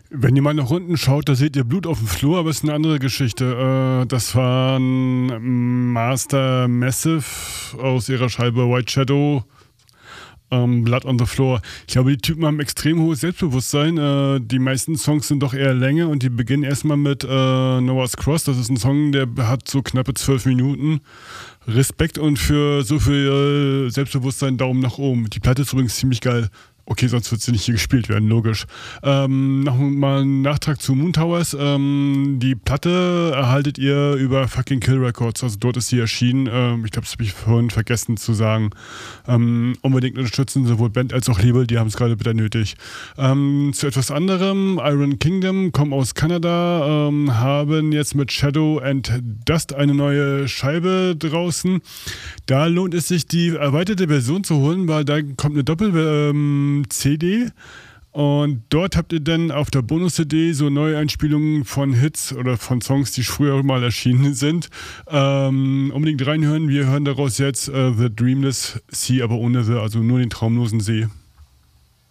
Wenn ihr mal nach unten schaut, da seht ihr Blut auf dem Flur, aber es ist eine andere Geschichte. Das war ein Master Massive aus ihrer Scheibe White Shadow. Blood on the Floor. Ich glaube, die Typen haben extrem hohes Selbstbewusstsein. Die meisten Songs sind doch eher Länge und die beginnen erstmal mit Noah's Cross. Das ist ein Song, der hat so knappe 12 Minuten. Respekt und für so viel Selbstbewusstsein Daumen nach oben. Die Platte ist übrigens ziemlich geil. Okay, sonst wird sie nicht hier gespielt werden, logisch. Nochmal ein Nachtrag zu Moon Towers. Die Platte erhaltet ihr über fucking Kill Records. Also dort ist sie erschienen. Ich glaube, das habe ich vorhin vergessen zu sagen. Unbedingt unterstützen, sowohl Band als auch Label, die haben es gerade bitter nötig. Zu etwas anderem. Iron Kingdom, kommen aus Kanada, haben jetzt mit Shadow and Dust eine neue Scheibe draußen. Da lohnt es sich, die erweiterte Version zu holen, weil da kommt eine Doppel-CD und dort habt ihr dann auf der Bonus-CD so neue Einspielungen von Hits oder von Songs, die früher mal erschienen sind. Unbedingt reinhören. Wir hören daraus jetzt The Dreamless Sea, aber ohne The, also nur den traumlosen See.